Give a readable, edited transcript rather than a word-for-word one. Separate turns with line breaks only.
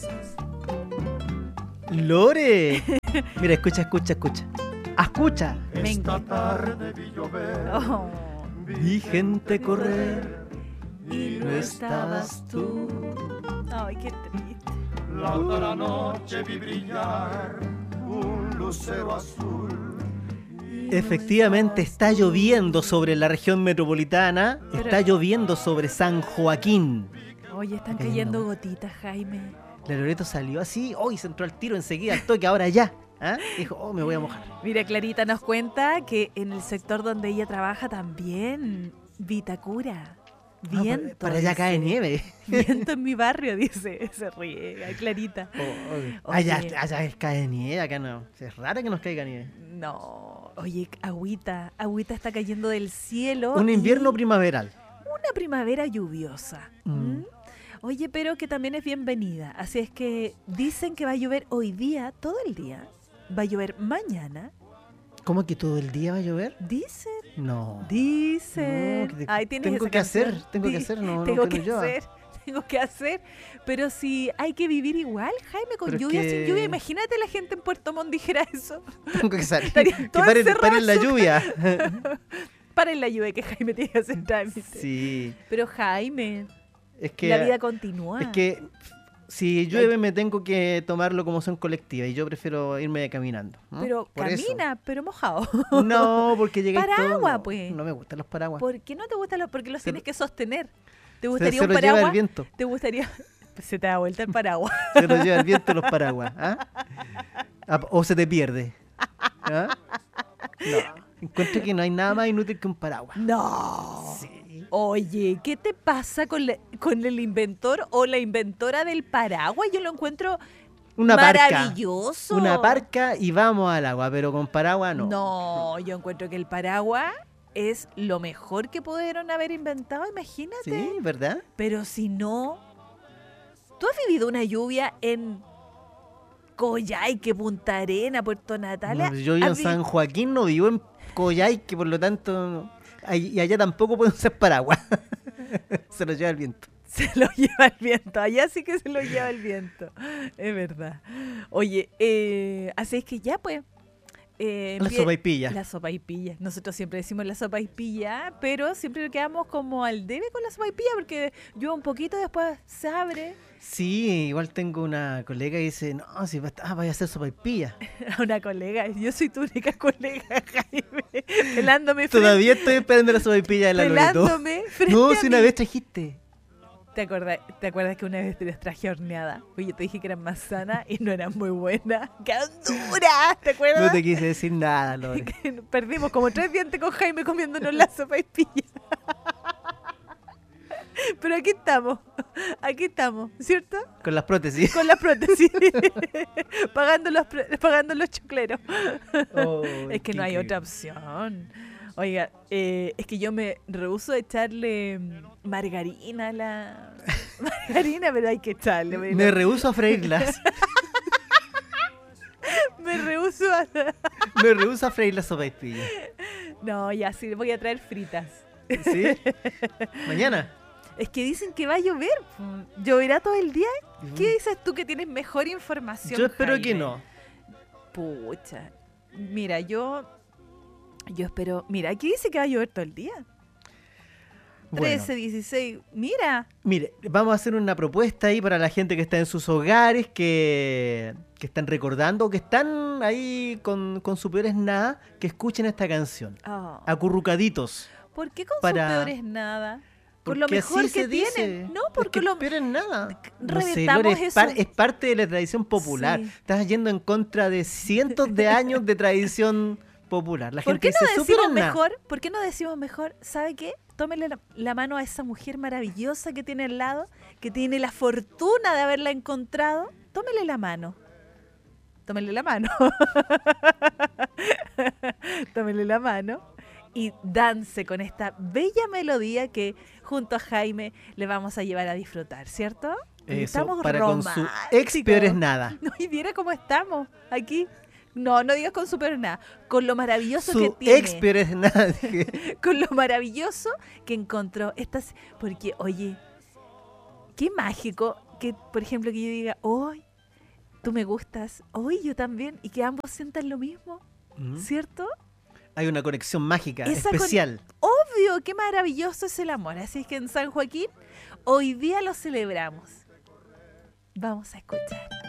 Lore. Mira, escucha. Escucha.
Esta
tarde vi llover,
Vi gente correr
y
no estabas tú.
Ay, qué triste.
la otra noche vi brillar un lucero azul.
Efectivamente está lloviendo sobre la región metropolitana, está lloviendo sobre San Joaquín.
Oye, están
Está
cayendo
cayendo.
gotitas, Jaime.
La Loreto salió así, hoy se entró al tiro enseguida, al toque, ahora ya. ¿Ah? Dijo, me voy a mojar.
Mira, Clarita nos cuenta que en el sector donde ella trabaja también, Vitacura. Viento.
Para allá cae
dice.
nieve.
Viento en mi barrio, dice. Se ríe, ay, Clarita.
Allá
Oye.
cae nieve, acá no. Es raro que nos caiga nieve.
No, oye, agüita está cayendo del cielo.
Un invierno
y
primaveral.
una primavera lluviosa.
Mm.
Oye, pero que también es bienvenida. Así es que dicen que va a llover hoy día, todo el día. Va a llover mañana.
¿Cómo que todo el día va a llover?
Dicen.
No.
Dicen.
No,
Ay, tienes
tengo
esa
que hacer,
canción.
tengo que hacer, no
tengo
que
que
llueva.
hacer. Tengo que hacer, pero si hay que vivir igual, Jaime, con
Pero es
lluvia,
que-
sin lluvia. Imagínate la gente en Puerto Montt dijera eso.
Tengo que salir.
Estaría
Que
todo
paren
encerrado en
la
su
lluvia.
Para la lluvia que Jaime tiene que hacer trámite.
Sí.
Pero Jaime,
Es que,
la vida continúa.
es que si llueve me tengo que tomar locomoción colectiva y yo prefiero irme caminando. ¿no?
Pero
Por eso.
camina, pero mojado.
No, porque llegué
Paraguas,
todo.
pues.
No me gustan los paraguas.
¿Por qué no te gustan los? Porque los
Se
tienes
lo-
que sostener. ¿Te
Se
gustaría un
lo lleva
paraguas?
el viento.
¿Te gustaría? Se te da vuelta el paraguas.
Se lo lleva el viento los paraguas. ¿Ah? O se te pierde. ¿Ah? No. Encuentro que no hay nada más inútil que un paraguas.
No.
Sí.
Oye, ¿qué te pasa con el inventor o la inventora del paraguas? Yo lo encuentro
Una parca.
maravilloso.
Una parca y vamos al agua, pero con paraguas no.
No, yo encuentro que el paraguas es lo mejor que pudieron haber inventado, imagínate.
Sí, ¿verdad?
Pero si no, ¿tú has vivido una lluvia en Coyhaique, Punta Arena, Puerto Natales?
No, yo vivo en
¿Has vi-
San Joaquín, no vivo en Coyhaique, por lo tanto, y allá tampoco pueden usar paraguas. Se lo lleva el viento.
Se lo lleva el viento, allá sí que se lo lleva el viento, es verdad. Oye, así es que ya pues.
La sopaipilla.
La sopaipilla. Nosotros siempre decimos la sopaipilla, pero siempre quedamos como al debe con la sopaipilla porque llueve un poquito, después se abre.
Sí, igual tengo una colega que dice, no, si vaya a hacer sopaipilla.
A una colega, yo soy tu única colega, Jaime, pelándome
Todavía estoy esperando la sopaipilla de la Loreto.
pelándome frente
No,
a
si una
mí.
vez trajiste.
¿Te acuerdas que una vez te las traje horneadas? Oye, yo te dije que eran más sanas y no eran muy buenas. ¡Quedan duras! ¿Te acuerdas?
No te quise decir nada, Lore.
Que perdimos como 3 dientes con Jaime comiéndonos la sopaipilla. Pero aquí estamos, ¿cierto?
Con las prótesis.
Con las prótesis, pagando los chocleros.
Oh,
Es que
qué
no hay
increíble.
otra opción. Oiga, es que yo me rehúso a echarle margarina a la... Margarina, pero hay que echarle. pero
Me rehuso a freírlas.
me rehúso a...
Me rehuso a freír las sopaipillas.
No, ya sí, voy a traer fritas.
¿Sí? Mañana.
Es que dicen que va a llover. ¿Lloverá todo el día? ¿Qué dices tú que tienes mejor información?
Yo espero que
Jaime?
no.
Pucha. Mira, yo espero. Mira, aquí dice que va a llover todo el día.
Bueno.
13, 16. Mira.
Mire, vamos a hacer una propuesta ahí para la gente que está en sus hogares, que están recordando, que están ahí con su peores nada, que escuchen esta canción.
Oh,
Acurrucaditos.
¿Por qué con
para-
sus peores nada? Por lo
Porque
mejor
así
que
se dice.
tienen. No,
Es
porque
que
lo.
peores nada. No sé,
reventamos
Lore,
eso.
es parte de la tradición popular.
Sí.
Estás yendo en contra de cientos de años de tradición popular. La
¿Por
gente
qué no
dice, "Su
decimos
peores nada".
mejor? ¿Por qué no decimos mejor? ¿Sabe qué? Tómele la mano a esa mujer maravillosa que tiene al lado, que tiene la fortuna de haberla encontrado. Tómele la mano. Tómele la mano. Tómele la mano y dance con esta bella melodía que junto a Jaime le vamos a llevar a disfrutar, ¿cierto?
Eso,
Estamos
para con su
románticos.
ex peores nada.
No, y viera cómo estamos aquí. No digas con super nada. Con lo maravilloso que
Su
tiene.
ex peores nada. dije.
Con lo maravilloso que encontró estas. Porque, oye, qué mágico que, por ejemplo, que yo diga, hoy tú me gustas, hoy yo también, y que ambos sientan lo mismo, ¿cierto?
Hay una conexión mágica,
Esa
especial.
Obvio, qué maravilloso es el amor. Así es que en San Joaquín hoy día lo celebramos. Vamos a escuchar.